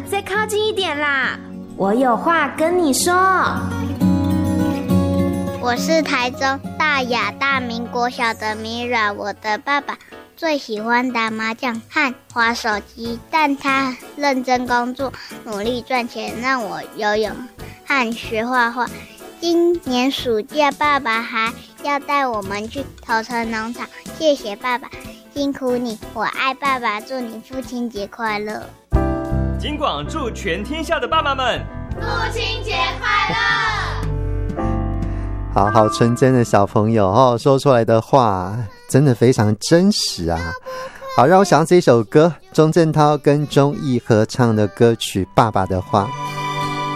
再靠近一点啦，我有话跟你说。 我是台中大雅大明国小的米软，我的爸爸最喜欢打麻将和滑手机，但他认真工作，努力赚钱，让我游泳和学画画。今年暑假，爸爸还要带我们去头城农场，谢谢爸爸，辛苦你，我爱爸爸，祝你父亲节快乐。 金广祝全天下的爸爸们父亲节快乐！ 好纯真的小朋友哦，说出来的话真的非常真实啊。好，让我想到这首歌，钟镇涛跟钟意合唱的歌曲《爸爸的话》。